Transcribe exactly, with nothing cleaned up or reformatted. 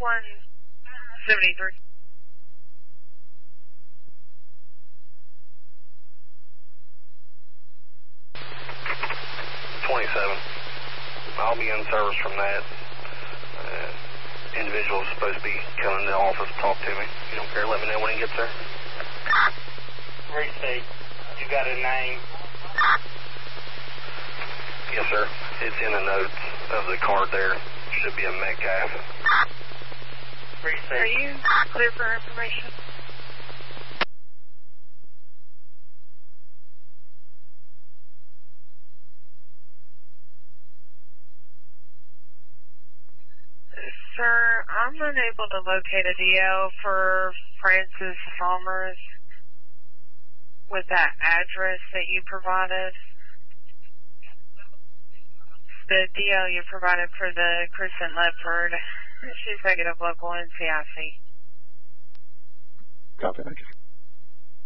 one seventy-three. twenty-seven. I'll be in service from that. Uh, individual is supposed to be coming to the office to talk to me. You don't care, let me know when he gets there. Receipt. You got a name? Yes, sir. It's in the notes of the card there. Should be a Metcalf. Receipt. Are you clear for information? Sir, I'm unable to locate a D L for Francis Palmer's with that address that you provided. The D L you provided for the Kristen Ledford. She's executive local N C I C. Copy, thank you.